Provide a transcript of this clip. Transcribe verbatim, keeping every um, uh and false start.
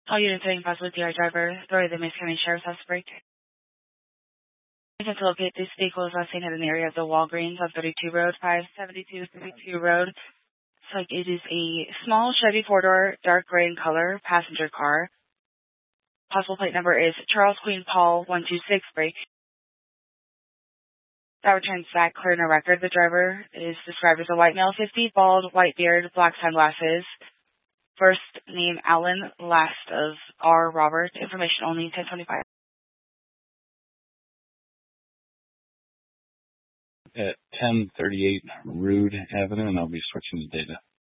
All units heading possibly D R driver, authority the Mason County Sheriff's Office break. To locate this vehicle is last seen at an area of the Walgreens on thirty-two Road, five seventy-two thirty-two Road. It's like it is a small Chevy four-door, dark gray in color, passenger car. Possible plate number is Charles Queen Paul one two six break. That returns back clear no record. The driver is described as a white male, fifty, bald, white beard, black sunglasses. First name Alan, last of R. Robert. Information only ten twenty-five. At ten thirty-eight Rood Avenue, and I'll be switching the data.